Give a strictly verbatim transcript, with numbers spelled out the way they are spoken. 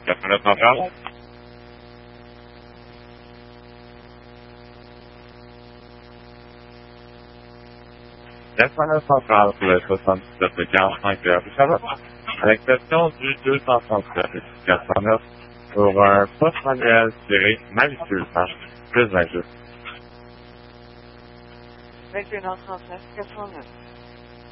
Personnel central. Personnel central pour le soixante-dix-sept quarante-cinq de Richard, à l'exception du deux cent trente-sept quatre cent neuf pour un poste manuel tiré majuscule H plus vingt-huit. vingt et un heures trente-neuf, quatre cent neuf.